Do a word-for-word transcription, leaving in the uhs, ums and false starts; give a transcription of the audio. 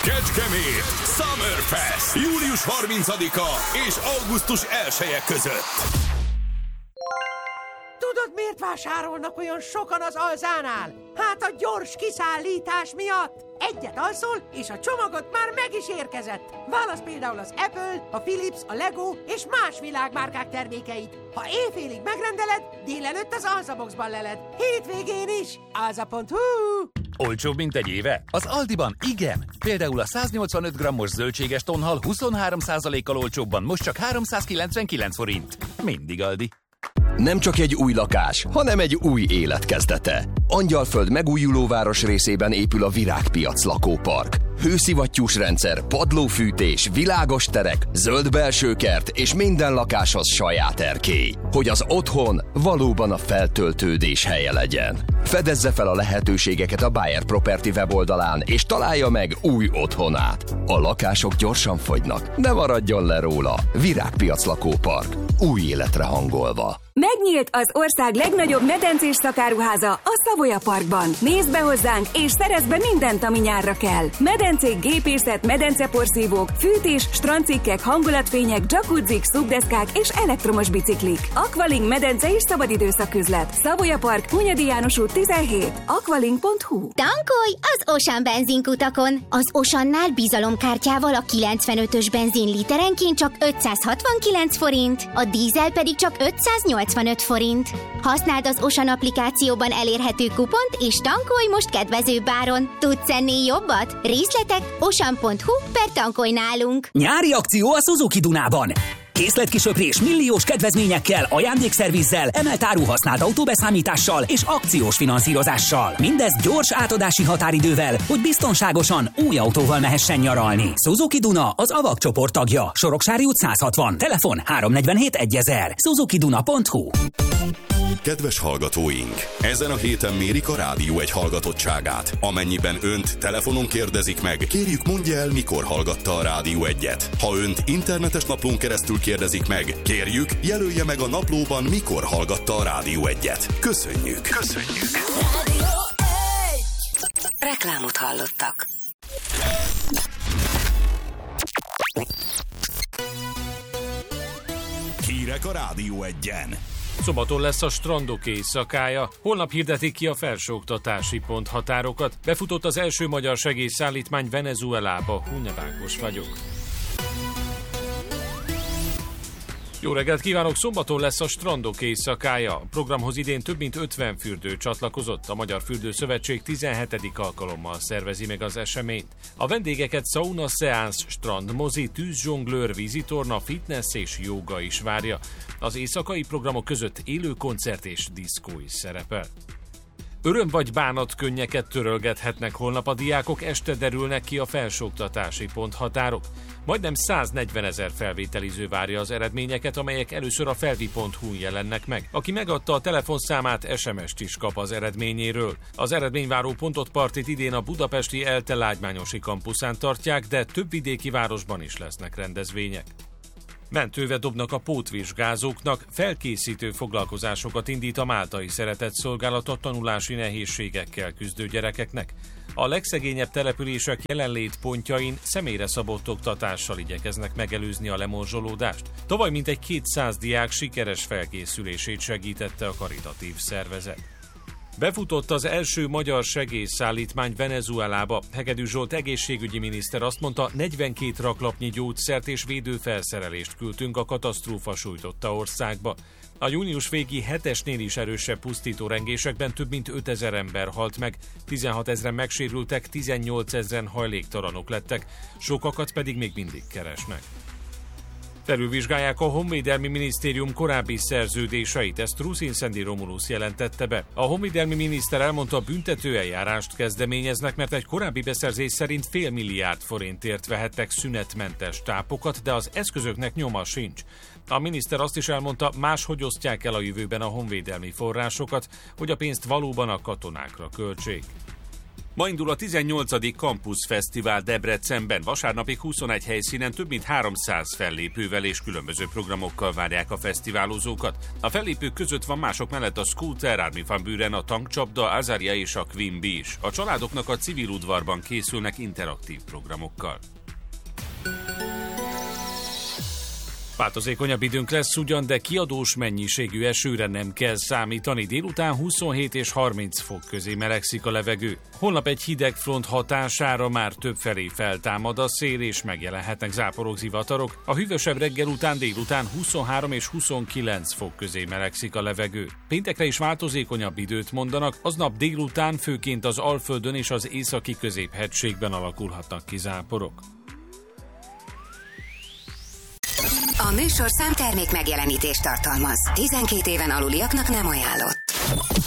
Kecskemét Summerfest július harmincadika és augusztus elseje között. Tudod, miért vásárolnak olyan sokan az Alzánál? Hát a gyors kiszállítás miatt. Egyet alszol, és a csomagot már meg is érkezett. Válasz például az Apple, a Philips, a Lego és más világmárkák termékeit. Ha éjfélig megrendeled, délelőtt az Alzaboxban leled. Hétvégén is. alza pont hu. Olcsóbb, mint egy éve? Az Aldiban igen. Például a száznyolcvanöt grammos zöldséges tonhal huszonhárom százalékkal olcsóbban most csak háromszázkilencvenkilenc forint. Mindig Aldi. Nem csak egy új lakás, hanem egy új élet kezdete. Angyalföld megújuló város részében épül a Virágpiac lakópark. Hőszivattyús rendszer, padlófűtés, világos terek, zöld belsőkert és minden lakáshoz saját erkély. Hogy az otthon valóban a feltöltődés helye legyen. Fedezze fel a lehetőségeket a Buyer Property weboldalán és találja meg új otthonát. A lakások gyorsan fogynak, ne maradjon le róla. Virágpiac lakópark. Új életre hangolva. Megnyílt az ország legnagyobb medencés szakáruháza a Savoya Parkban. Nézd be hozzánk, és szerezd be mindent, ami nyárra kell. Medencék, gépészet, medenceporszívók, fűtés, strandcikkek, hangulatfények, jacuzzik, szubdeszkák és elektromos biciklik. Aqualink medence és szabadidőszaküzlet. Savoya Park, Hunyadi János út tizenhét. aqualink pont hu. Tankolj az Ocean benzinkutakon! Az Oceannál bizalomkártyával a kilencvenötös benzin literenként csak ötszázhatvankilenc forint, a dízel pedig csak ötszáznyolcvanöt forint. Használd az Ocean applikációban elérhető kupont, és tankolj most kedvezőbb áron. Tudsz ennél jobbat? Részletek ocean pont hu per tankolj nálunk. Nyári akció a Suzuki Dunában. Készletkisöprés milliós kedvezményekkel, ajándékszervizzel, emelt áru használt autóbeszámítással és akciós finanszírozással. Mindez gyors átadási határidővel, hogy biztonságosan új autóval mehessen nyaralni. Suzuki Duna az á vé á cé csoport tagja. Soroksári út száz hatvan. Telefon háromszáznegyvenhét egyezer. suzuki duna pont hu. Kedves hallgatóink! Ezen a héten mérik a Rádió egy hallgatottságát. Amennyiben önt telefonon kérdezik meg, kérjük mondja el, mikor hallgatta a Rádió egyet. Ha önt internetes naplón keresztül kérdezik meg, kérjük, jelölje meg a naplóban, mikor hallgatta a Rádió egyet. Köszönjük! Köszönjük! Reklámot hallottak. Hírek a Rádió egyen. Szombaton lesz a strandok éjszakája, holnap hirdetik ki a felsőoktatási ponthatárokat. Befutott az első magyar segélyszállítmány Venezuelába. Hunnyad Ákos vagyok. Jó reggelt kívánok! Szombaton lesz a strandok éjszakája. A programhoz idén több mint ötven fürdő csatlakozott. A Magyar Fürdőszövetség tizenhetedik alkalommal szervezi meg az eseményt. A vendégeket sauna, szeánsz, strand, mozi, tűzzsonglőr, vízitorna, fitness és jóga is várja. Az éjszakai programok között élő koncert és diszkó is szerepel. Öröm vagy bánat könnyeket törölgethetnek holnap a diákok, este derülnek ki a felsőoktatási ponthatárok. Majdnem száznegyven ezer felvételiző várja az eredményeket, amelyek először a felvi pont hu-n jelennek meg. Aki megadta a telefonszámát, es em est is kap az eredményéről. Az eredményváró pontot partit idén a budapesti ELTE lágymányosi kampuszán tartják, de több vidéki városban is lesznek rendezvények. Mentőve dobnak a pótvizsgázóknak, felkészítő foglalkozásokat indít a Máltai Szeretetszolgálat a tanulási nehézségekkel küzdő gyerekeknek. A legszegényebb települések jelenlétpontjain személyre szabott oktatással igyekeznek megelőzni a lemorzsolódást. Tavaly mintegy kétszáz diák sikeres felkészülését segítette a karitatív szervezet. Befutott az első magyar segélyszállítmány Venezuelába. Hegedű Zsolt egészségügyi miniszter azt mondta, negyvenkét raklapnyi gyógyszert és védőfelszerelést küldtünk a katasztrófa sújtotta országba. A június végi hetesnél is erősebb pusztítórengésekben több mint ötezer ember halt meg, tizenhatezren megsérültek, tizennyolcezren hajléktalanok lettek, sokakat pedig még mindig keresnek. Felülvizsgálják a Honvédelmi Minisztérium korábbi szerződéseit, ezt Ruszin Szendi Romulusz jelentette be. A honvédelmi miniszter elmondta, büntetőeljárást kezdeményeznek, mert egy korábbi beszerzés szerint fél milliárd forintért vehettek szünetmentes tápokat, de az eszközöknek nyoma sincs. A miniszter azt is elmondta, máshogy osztják el a jövőben a honvédelmi forrásokat, hogy a pénzt valóban a katonákra költsék. Ma indul a tizennyolcadik Campus Fesztivál Debrecenben. Vasárnapig huszonegy helyszínen több mint háromszáz fellépővel és különböző programokkal várják a fesztiválozókat. A fellépők között van mások mellett a Scooter, Armin van Buuren, a Tankcsapda, Azaria és a Queen Bee is. A családoknak a civil udvarban készülnek interaktív programokkal. Változékonyabb időnk lesz ugyan, de kiadós mennyiségű esőre nem kell számítani. Délután huszonhét és harminc fok közé melegszik a levegő. Holnap egy hideg front hatására már többfelé feltámad a szél, és megjelenhetnek záporok, zivatarok. A hűvösebb reggel után délután huszonhárom és huszonkilenc fok közé melegszik a levegő. Péntekre is változékonyabb időt mondanak, aznap délután főként az Alföldön és az északi középhegységben alakulhatnak ki záporok. A műsorszám termék megjelenítést tartalmaz. tizenkét éven aluliaknak nem ajánlott.